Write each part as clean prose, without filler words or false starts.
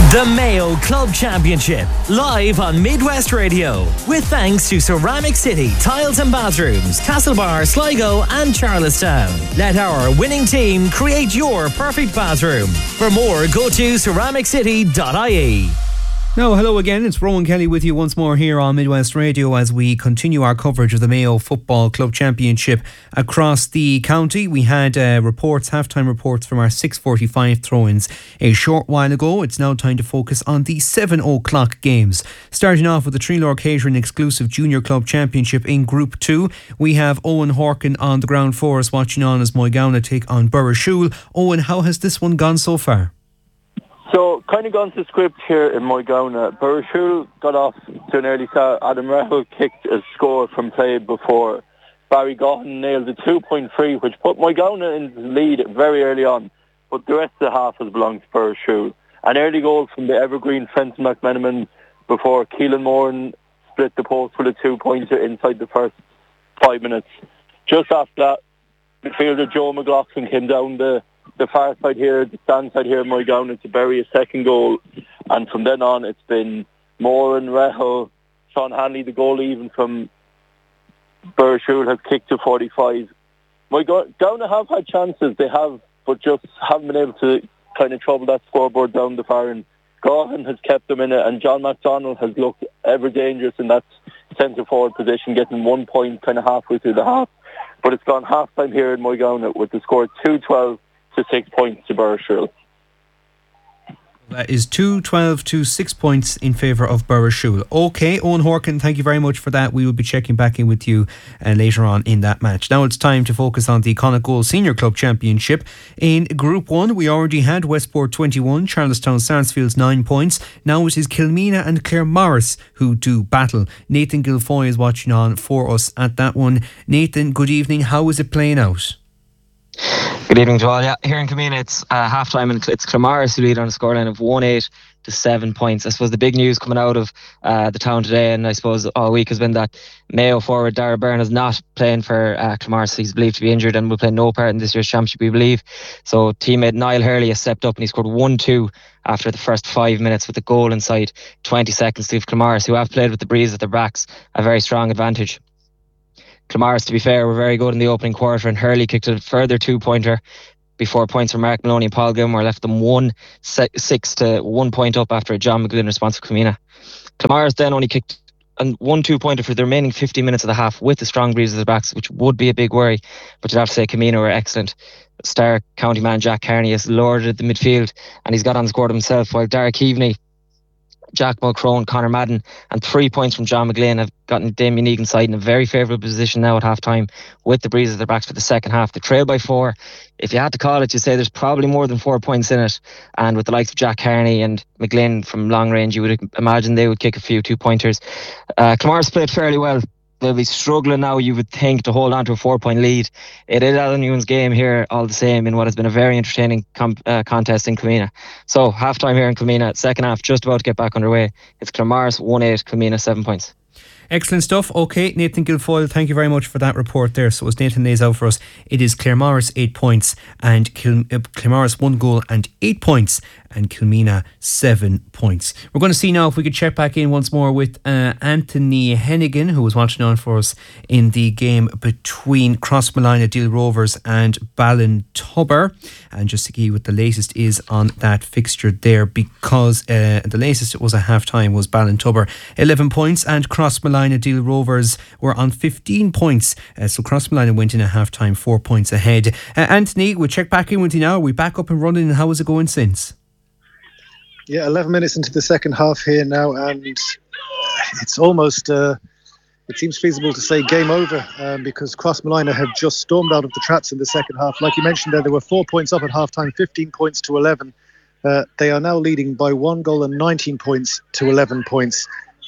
The Mayo Club Championship, live on Midwest Radio, with thanks to Ceramic City Tiles and Bathrooms, Castlebar, Sligo and Charlestown. Let our winning team create your perfect bathroom. For more, go to ceramiccity.ie. Now, hello again, it's Rowan Kelly with you once more here on Midwest Radio as we continue our coverage of the Mayo Football Club Championship across the county. We had half-time reports from our 6:45 throw-ins a short while ago. It's now time to focus on the 7 o'clock games. Starting off with the Treelor Catering exclusive Junior Club Championship in Group 2, we have Owen Horkin on the ground for us, watching on as Moygownagh take on Burrishoole. Owen, how has this one gone so far? So, kind of gone to script here in Moygownagh. Burrishoole got off to an early start. Adam Rahul kicked a score from play before Barry Gaughan nailed a 2-point free, which put Moygownagh in the lead very early on. But the rest of the half has belonged to Burrishoole. An early goal from the evergreen Fenton McMenamin before Keelan Moran split the post with a 2-pointer inside the first 5 minutes. Just after that, midfielder Joe McLaughlin came down the far side here, the stand side here in Moygownagh to bury a second goal, and from then on it's been Moran, Rahul, Sean Hanley, the goalie even from Burrishoole, has kicked to 45. Moygownagh have had chances, they have, but just haven't been able to kind of trouble that scoreboard down the far end. Gaughan has kept them in it, and John MacDonald has looked ever dangerous in that centre forward position, getting 1 point kind of halfway through the half. But it's gone half time here in Moygownagh with the score 2-12 to 6 points to Burrishoole. That is 2-12 to 6 points in favour of Burrishoole. OK, Owen Horkin, thank you very much for that. We will be checking back in with you later on in that match. Now it's time to focus on the Connacht Gold Senior Club Championship. In Group 1, we already had Westport 21, Charlestown Sarsfields 9 points. Now it is Kilmena and Claremorris who do battle. Nathan Guilfoyle is watching on for us at that one. Nathan, good evening. How is it playing out? Good evening to all. Yeah, here in Kilmena it's half time and it's Claremorris who lead on a scoreline of 1-8 to 7 points. I suppose the big news coming out of the town today, and I suppose all week, has been that Mayo forward Dara Byrne is not playing for Claremorris. He's believed to be injured and will play no part in this year's championship, we believe. So teammate Niall Hurley has stepped up and he scored 1-2 after the first 5 minutes with the goal inside 20 seconds to give Claremorris, who have played with the breeze at their backs, a very strong advantage. Claremorris, to be fair, were very good in the opening quarter, and Hurley kicked a further 2-pointer before points from Mark Maloney and Paul Gilmore left them 1-6 to 1 point up after a John McGlynn response for Kilmena. Claremorris then only kicked a 1-2-pointer for the remaining 50 minutes of the half with the strong breeze at their backs, which would be a big worry, but you'd have to say Kilmena were excellent. Star county man Jack Carney has lorded the midfield and he's got on the score himself, while Derek Heaveney, Jack Mulcrone, Conor Madden and 3 points from John McGlynn have gotten Damien Egan's side in a very favourable position now at half time with the breeze at their backs for the second half. The trail by 4, if you had to call it, you'd say there's probably more than 4 points in it, and with the likes of Jack Carney and McGlynn from long range, you would imagine they would kick a few 2-pointers. Claremorris played fairly well. They'll be struggling now, you would think, to hold on to a 4-point lead. It is Alan Ewan's game here all the same in what has been a very entertaining contest in Kilmena. So half time here in Kilmena, second half just about to get back underway. It's Claremorris 1-8, Kilmena 7 points. Excellent stuff. OK, Nathan Guilfoyle, thank you very much for that report there. So as Nathan lays out for us, it is Claremorris 8 points and Claremorris 1 goal and 8 points, and Kilmena 7 points. We're going to see now if we could check back in once more with Anthony Hennigan, who was watching on for us in the game between Crossmolina Deal Rovers and Ballintubber. And just to see what the latest is on that fixture there, because the latest it was at half time was Ballintubber 11 points and Crossmolina Deal Rovers were on 15 points. So Crossmolina went in at half time 4 points ahead. Anthony, we'll check back in with you now. Are we back up and running, and how is it going since? Yeah, 11 minutes into the second half here now, and it's almost, it seems feasible to say game over, because Crossmolina have just stormed out of the traps in the second half. Like you mentioned there were 4 points up at half-time, 15 points to 11. They are now leading by 1 goal and 19 points to 11 points.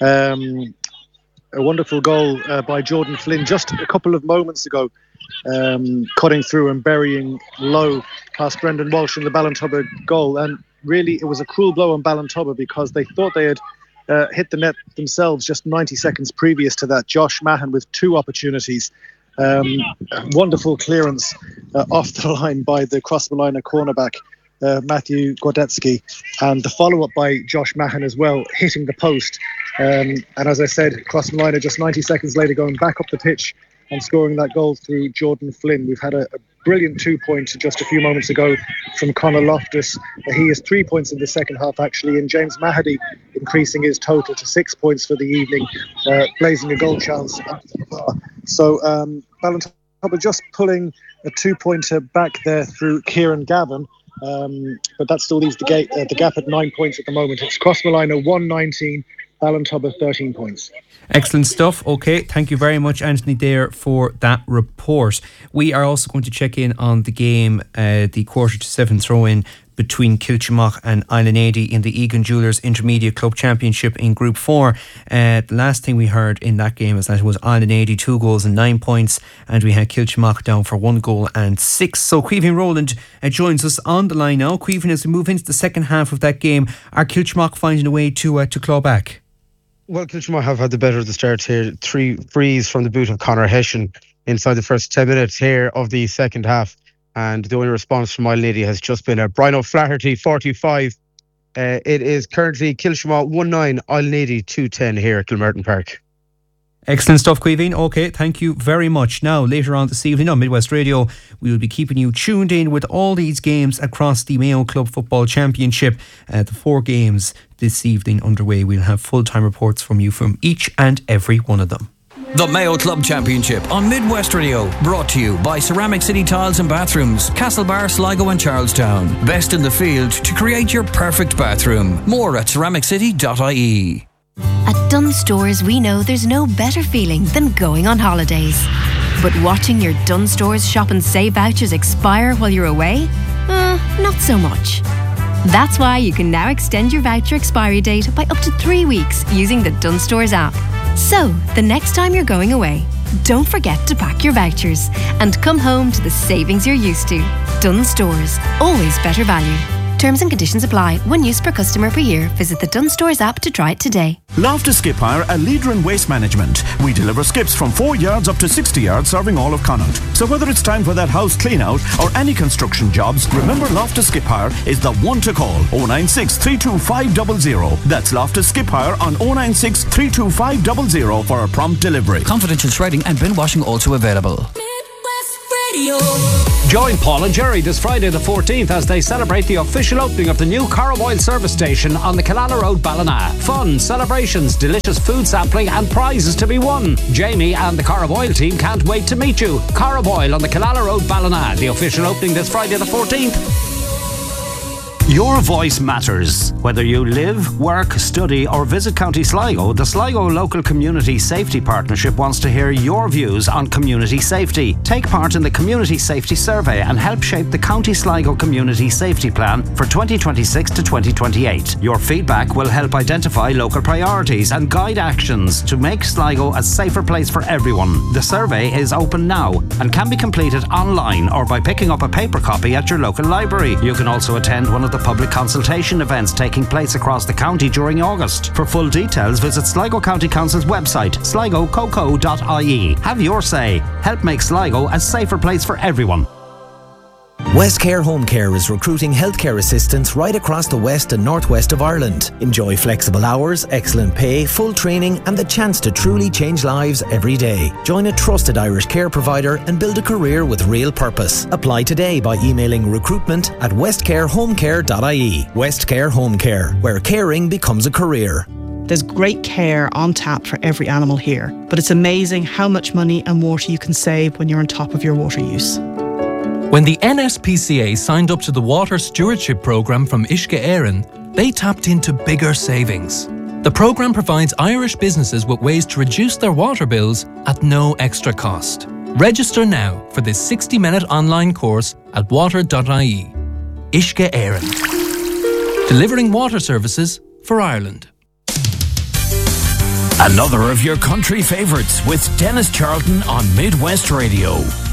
A wonderful goal by Jordan Flynn just a couple of moments ago, cutting through and burying low past Brendan Walsh in the Ballintubber goal. And really, it was a cruel blow on Ballintubber because they thought they had hit the net themselves just 90 seconds previous to that. Josh Mahan with 2 opportunities. Wonderful clearance off the line by the Crossmolina cornerback Matthew Gordetsky, and the follow-up by Josh Mahon as well, hitting the post. And as I said, Crossmolina just 90 seconds later going back up the pitch and scoring that goal through Jordan Flynn. We've had a brilliant 2-point just a few moments ago from Conor Loftus. He has 3 points in the second half, actually, and James Mahady increasing his total to 6 points for the evening, blazing a goal chance. So Ballintubber just pulling a 2-pointer back there through Kieran Gavin, but that still leaves the gap at 9 points at the moment. It's Crossmolina 119, Ballintubber 13 points. Excellent stuff. Okay, thank you very much, Anthony Dare, for that report. We are also going to check in on the game, the 7:15 throw-in between Kilchimach and Island 80 in the Egan Jewellers Intermediate Club Championship in Group 4. The last thing we heard in that game is that it was Island 80 2 goals and 9 points, and we had Kilchimach down for 1 goal and 6. So Caoimhín Rowland joins us on the line now. Caoimhín, as we move into the second half of that game, are Kilchimach finding a way to claw back? Well, Kilchimach have had the better of the start here. 3 frees from the boot of Conor Hession inside the first 10 minutes here of the second half. And the only response from Island 80 has just been a Brian O'Flaherty 45. It is currently Kilchimach 1-9, Island 80 2-10 here at Kilmerton Park. Excellent stuff, Caoimhín. Okay, thank you very much. Now, later on this evening on Midwest Radio, we will be keeping you tuned in with all these games across the Mayo Club Football Championship. The 4 games this evening underway. We'll have full-time reports from you from each and every one of them. The Mayo Club Championship on Midwest Radio, brought to you by Ceramic City Tiles and Bathrooms, Castlebar, Sligo and Charlestown. Best in the field to create your perfect bathroom. More at ceramiccity.ie. At Dunnes Stores, we know there's no better feeling than going on holidays. But watching your Dunnes Stores shop and save vouchers expire while you're away? Not so much. That's why you can now extend your voucher expiry date by up to 3 weeks using the Dunnes Stores app. So, the next time you're going away, don't forget to pack your vouchers and come home to the savings you're used to. Dunnes Stores, always better value. Terms and conditions apply. 1 use per customer per year. Visit the Dunnes Stores app to try it today. Loftus Skip Hire, a leader in waste management. We deliver skips from 4 yards up to 60 yards, serving all of Connaught. So whether it's time for that house clean out or any construction jobs, remember Loftus Skip Hire is the one to call. 096 325 00. That's Loftus Skip Hire on 096 325 00 for a prompt delivery. Confidential shredding and bin washing also available. Join Paul and Jerry this Friday the 14th as they celebrate the official opening of the new Caraboyle service station on the Killala Road, Ballina. Fun, celebrations, delicious food sampling and prizes to be won. Jamie and the Caraboyle team can't wait to meet you. Caraboyle on the Killala Road, Ballina. The official opening this Friday the 14th. Your voice matters. Whether you live, work, study or visit County Sligo, the Sligo Local Community Safety Partnership wants to hear your views on community safety. Take part in the Community Safety Survey and help shape the County Sligo Community Safety Plan for 2026 to 2028. Your feedback will help identify local priorities and guide actions to make Sligo a safer place for everyone. The survey is open now and can be completed online or by picking up a paper copy at your local library. You can also attend one of the public consultation events taking place across the county during August. For full details, visit Sligo County Council's website, sligococo.ie. Have your say. Help make Sligo a safer place for everyone. Westcare Home Care is recruiting healthcare assistants right across the west and northwest of Ireland. Enjoy flexible hours, excellent pay, full training and the chance to truly change lives every day. Join a trusted Irish care provider and build a career with real purpose. Apply today by emailing recruitment@westcarehomecare.ie. Westcare Home Care, where caring becomes a career. There's great care on tap for every animal here, but it's amazing how much money and water you can save when you're on top of your water use. When the NSPCA signed up to the Water Stewardship Programme from Uisce Éireann, they tapped into bigger savings. The programme provides Irish businesses with ways to reduce their water bills at no extra cost. Register now for this 60-minute online course at water.ie. Uisce Éireann. Delivering water services for Ireland. Another of your country favourites with Dennis Charlton on Midwest Radio.